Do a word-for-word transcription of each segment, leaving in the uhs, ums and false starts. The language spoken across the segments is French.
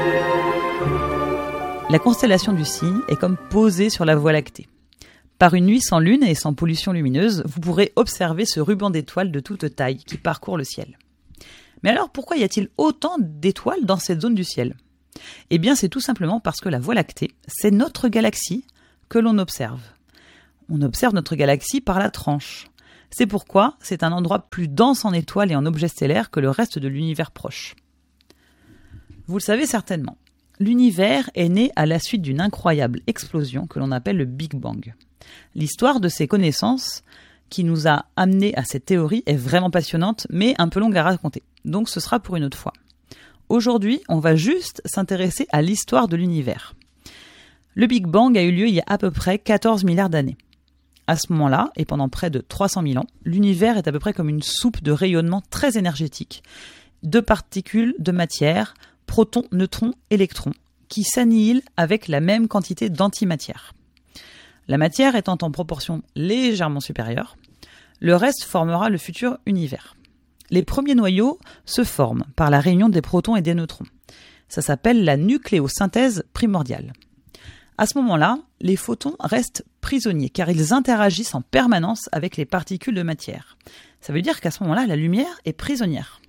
La constellation du Cygne est comme posée sur la Voie lactée. Par une nuit sans lune et sans pollution lumineuse, vous pourrez observer ce ruban d'étoiles de toute taille qui parcourt le ciel. Mais alors, pourquoi y a-t-il autant d'étoiles dans cette zone du ciel ? Eh bien, c'est tout simplement parce que la Voie lactée, c'est notre galaxie que l'on observe. On observe notre galaxie par la tranche. C'est pourquoi c'est un endroit plus dense en étoiles et en objets stellaires que le reste de l'univers proche. Vous le savez certainement, l'univers est né à la suite d'une incroyable explosion que l'on appelle le Big Bang. L'histoire de ces connaissances qui nous a amenés à cette théorie est vraiment passionnante, mais un peu longue à raconter. Donc ce sera pour une autre fois. Aujourd'hui, on va juste s'intéresser à l'histoire de l'univers. Le Big Bang a eu lieu il y a à peu près quatorze milliards d'années. À ce moment-là, et pendant près de trois cent mille ans, l'univers est à peu près comme une soupe de rayonnement très énergétique, de particules de matière, protons, neutrons, électrons, qui s'annihilent avec la même quantité d'antimatière. La matière étant en proportion légèrement supérieure, le reste formera le futur univers. Les premiers noyaux se forment par la réunion des protons et des neutrons. Ça s'appelle la nucléosynthèse primordiale. À ce moment-là, les photons restent prisonniers car ils interagissent en permanence avec les particules de matière. Ça veut dire qu'à ce moment-là, la lumière est prisonnière.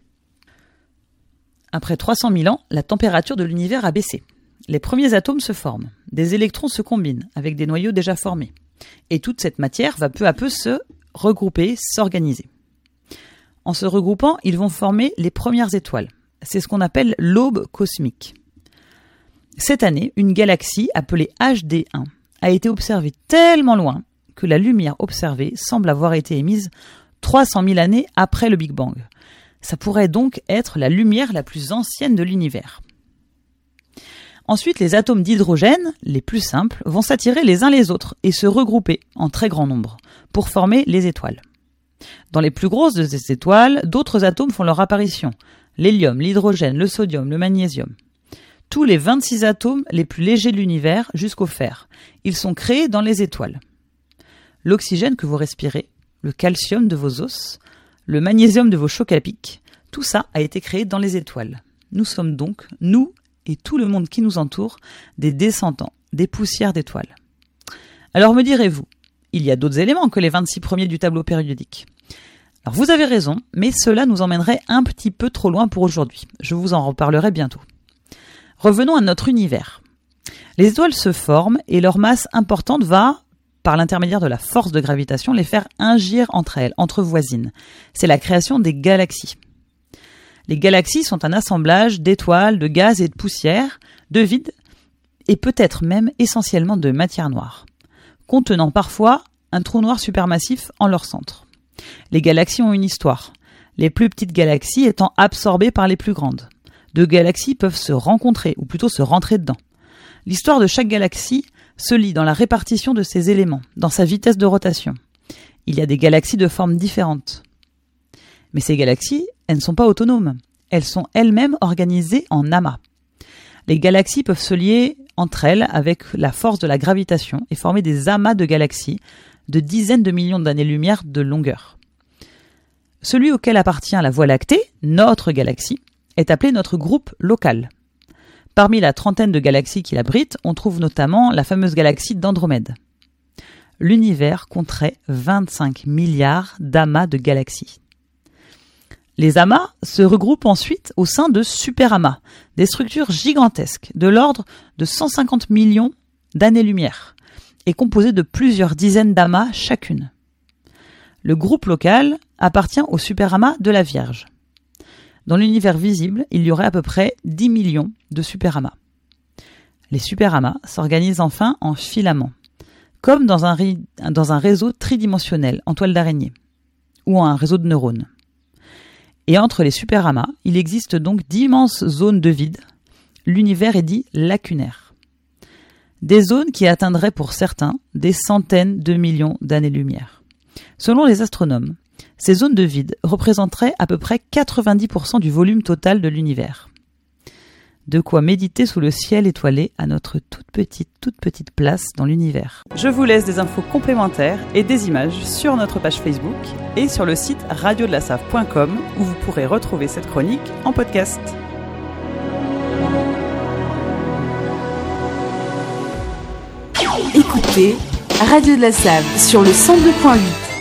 Après trois cent mille ans, la température de l'univers a baissé. Les premiers atomes se forment, des électrons se combinent avec des noyaux déjà formés. Et toute cette matière va peu à peu se regrouper, s'organiser. En se regroupant, ils vont former les premières étoiles. C'est ce qu'on appelle l'aube cosmique. Cette année, une galaxie appelée H D un a été observée tellement loin que la lumière observée semble avoir été émise trois cent mille années après le Big Bang. Ça pourrait donc être la lumière la plus ancienne de l'univers. Ensuite, les atomes d'hydrogène, les plus simples, vont s'attirer les uns les autres et se regrouper en très grand nombre pour former les étoiles. Dans les plus grosses de ces étoiles, d'autres atomes font leur apparition. L'hélium, l'hydrogène, le sodium, le magnésium. Tous les vingt-six atomes les plus légers de l'univers jusqu'au fer. Ils sont créés dans les étoiles. L'oxygène que vous respirez, le calcium de vos os, le magnésium de vos chocs à pic, tout ça a été créé dans les étoiles. Nous sommes donc, nous et tout le monde qui nous entoure, des descendants, des poussières d'étoiles. Alors me direz-vous, il y a d'autres éléments que les vingt-six premiers du tableau périodique. Alors vous avez raison, mais cela nous emmènerait un petit peu trop loin pour aujourd'hui. Je vous en reparlerai bientôt. Revenons à notre univers. Les étoiles se forment et leur masse importante va, par l'intermédiaire de la force de gravitation, les faire agir entre elles, entre voisines. C'est la création des galaxies. Les galaxies sont un assemblage d'étoiles, de gaz et de poussière, de vide et peut-être même essentiellement de matière noire, contenant parfois un trou noir supermassif en leur centre. Les galaxies ont une histoire, les plus petites galaxies étant absorbées par les plus grandes. Deux galaxies peuvent se rencontrer, ou plutôt se rentrer dedans. L'histoire de chaque galaxie se lie dans la répartition de ses éléments, dans sa vitesse de rotation. Il y a des galaxies de formes différentes. Mais ces galaxies, elles ne sont pas autonomes. Elles sont elles-mêmes organisées en amas. Les galaxies peuvent se lier entre elles avec la force de la gravitation et former des amas de galaxies de dizaines de millions d'années-lumière de longueur. Celui auquel appartient la Voie lactée, notre galaxie, est appelé notre groupe local. Parmi la trentaine de galaxies qui l'abritent, on trouve notamment la fameuse galaxie d'Andromède. L'univers compterait vingt-cinq milliards d'amas de galaxies. Les amas se regroupent ensuite au sein de superamas, des structures gigantesques de l'ordre de cent cinquante millions d'années-lumière et composées de plusieurs dizaines d'amas chacune. Le groupe local appartient au superamas de la Vierge. Dans l'univers visible, il y aurait à peu près dix millions de superamas. Les superamas s'organisent enfin en filaments, comme dans un, ri- dans un réseau tridimensionnel en toile d'araignée, ou un réseau de neurones. Et entre les superamas, il existe donc d'immenses zones de vide. L'univers est dit lacunaire. Des zones qui atteindraient pour certains des centaines de millions d'années-lumière. Selon les astronomes, ces zones de vide représenteraient à peu près quatre-vingt-dix pour cent du volume total de l'univers. De quoi méditer sous le ciel étoilé à notre toute petite, toute petite place dans l'univers. Je vous laisse des infos complémentaires et des images sur notre page Facebook et sur le site radio de la save point com où vous pourrez retrouver cette chronique en podcast. Écoutez Radio de la Save sur le cent deux point huit.